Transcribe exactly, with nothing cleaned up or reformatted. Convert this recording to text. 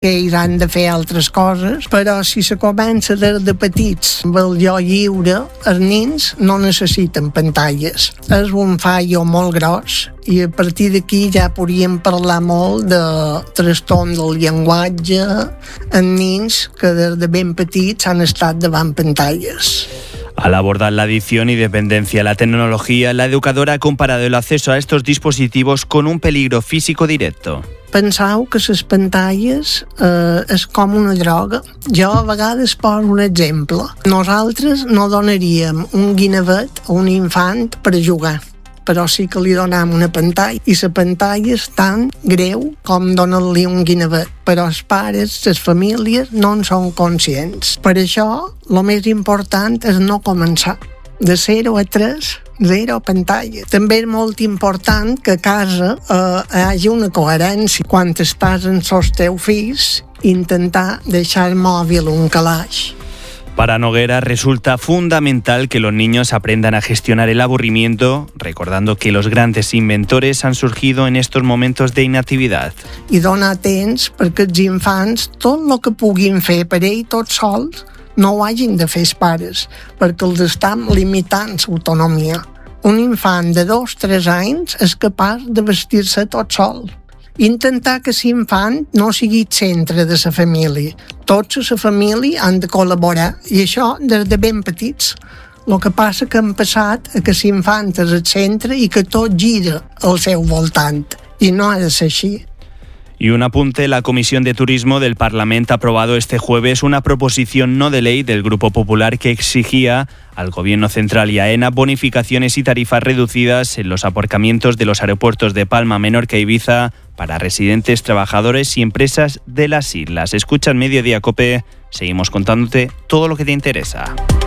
que ells han de fer altres coses, però si se comença des de petits amb el jo lliure, els nens no necessiten pantalles. És un fallo molt gros i a partir d'aquí ja podríem parlar molt de trastorn del llenguatge en nens que des de ben petits han estat davant pantalles. Al abordar la adicción y dependencia a la tecnología, la educadora ha comparado el acceso a estos dispositivos con un peligro físico directo. Penseu que les pantalles eh, és com una droga. Jo a vegades poso un exemple. Nosaltres no donaríem un guinevet a un infant per jugar, però sí que li donam una pantalla, i la pantalla és tan greu com donar-li un guinevet, però els pares, les famílies, no en són conscients. Per això, el més important és no començar. De zero a tres, zero pantalla. També és molt important que a casa eh, hi hagi una coherència. Quan estàs amb els teus fills, intentar deixar el mòbil un calaix. Para Noguera resulta fundamental que los niños aprendan a gestionar el aburrimiento, recordando que los grandes inventores han surgido en estos momentos de inactividad. I donar temps perquè els infants tot el que puguin fer per ells tots sols no ho hagin de fer els pares, perquè els estan limitant l'autonomia. Un infant de dos o tres anys és capaç de vestir-se tot sol. Intentar que l'infant no sigui el centre de la família. Tots a la família han de col·laborar, i això des de ben petits. El que passa que hem passat a que l'infant és el centre i que tot gira al seu voltant, i no ha de ser així. Y un apunte, la Comisión de Turismo del Parlamento ha aprobado este jueves una proposición no de ley del Grupo Popular que exigía al Gobierno Central y a AENA bonificaciones y tarifas reducidas en los aparcamientos de los aeropuertos de Palma, Menorca e Ibiza para residentes, trabajadores y empresas de las islas. Escucha en Mediodía COPE, seguimos contándote todo lo que te interesa.